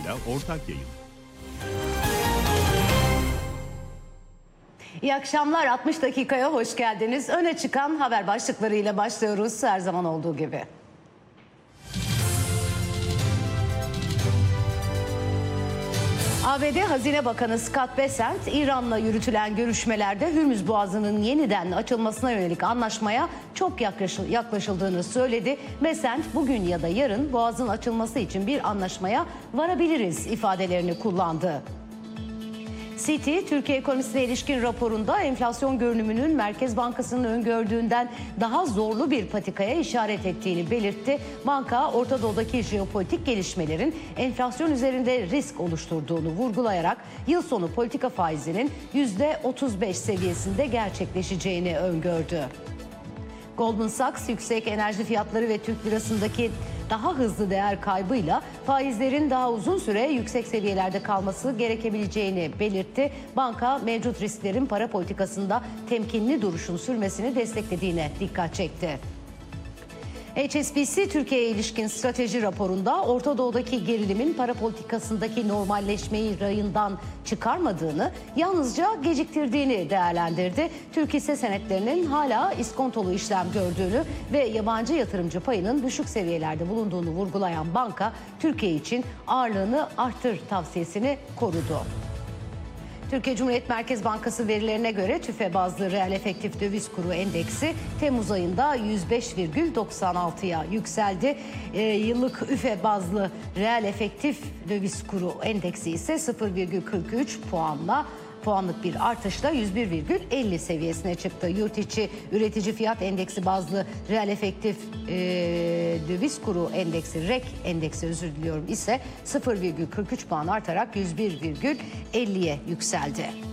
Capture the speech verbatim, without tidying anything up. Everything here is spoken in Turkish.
ile ortak yayın. İyi akşamlar, altmış dakikaya hoş geldiniz. Öne çıkan haber başlıklarıyla başlıyoruz her zaman olduğu gibi. A B D Hazine Bakanı Scott Bessent, İran'la yürütülen görüşmelerde Hürmüz Boğazı'nın yeniden açılmasına yönelik anlaşmaya çok yaklaşıldığını söyledi. Bessent, bugün ya da yarın Boğaz'ın açılması için bir anlaşmaya varabiliriz ifadelerini kullandı. Citi, Türkiye ekonomisine ilişkin raporunda enflasyon görünümünün Merkez Bankası'nın öngördüğünden daha zorlu bir patikaya işaret ettiğini belirtti. Banka, Orta Doğu'daki jeopolitik gelişmelerin enflasyon üzerinde risk oluşturduğunu vurgulayarak yıl sonu politika faizinin yüzde otuz beş seviyesinde gerçekleşeceğini öngördü. Goldman Sachs, yüksek enerji fiyatları ve Türk lirasındaki daha hızlı değer kaybıyla faizlerin daha uzun süre yüksek seviyelerde kalması gerekebileceğini belirtti. Banka, mevcut risklerin para politikasında temkinli duruşun sürmesini desteklediğine dikkat çekti. H S B C, Türkiye'ye ilişkin strateji raporunda Orta Doğu'daki gerilimin para politikasındaki normalleşmeyi rayından çıkarmadığını, yalnızca geciktirdiğini değerlendirdi. Türk hisse senetlerinin hala iskontolu işlem gördüğünü ve yabancı yatırımcı payının düşük seviyelerde bulunduğunu vurgulayan banka, Türkiye için ağırlığını arttır tavsiyesini korudu. Türkiye Cumhuriyet Merkez Bankası verilerine göre TÜFE bazlı reel efektif döviz kuru endeksi Temmuz ayında yüz beş virgül doksan altıya yükseldi. E, yıllık üfe bazlı reel efektif döviz kuru endeksi ise sıfır virgül kırk üç puanla puanlık bir artışla yüz bir virgül elli seviyesine çıktı. Yurt içi üretici fiyat endeksi bazlı reel efektif e, döviz kuru endeksi R E K endeksi özür diliyorum ise sıfır virgül kırk üç puan artarak yüz bir virgül elliye yükseldi.